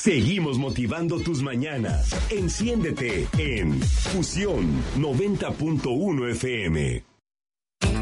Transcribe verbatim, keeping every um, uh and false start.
Seguimos motivando tus mañanas. Enciéndete en Fusión noventa punto uno F M.